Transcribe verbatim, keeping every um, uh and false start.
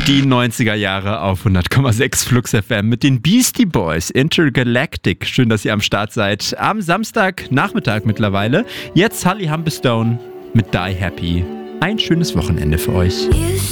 Die neunziger Jahre auf hundert Komma sechs Flux F M mit den Beastie Boys, Intergalactic. Schön, dass ihr am Start seid. Am Samstagnachmittag mittlerweile. Jetzt Holly Humberstone mit Die Happy. Ein schönes Wochenende für euch.